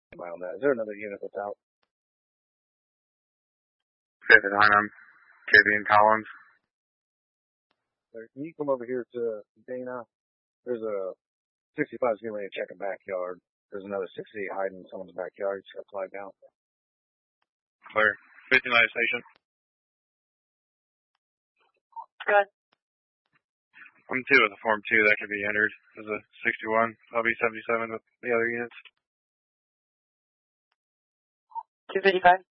on that. Is there another unit that's out? 59, I'm Kavian Collins. Can you come over here to Dana? There's a 65 is getting ready to check a backyard. There's another 68 hiding in someone's backyard. Just got flagged down. Clear. 59 station. Good. I'm 2 with the Form 2 that could be entered. There's a 61. I'll be 77 with the other units. 255.